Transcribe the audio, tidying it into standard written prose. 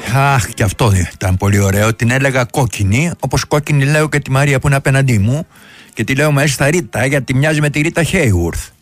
Αχ, και αυτό ήταν πολύ ωραίο. Την έλεγα κόκκινη, όπως κόκκινη λέω και τη Μαρία που είναι απέναντί μου. Και τη λέω μέσα στα Ρίτα, γιατί μοιάζει με τη Ρίτα Χέιουρθ.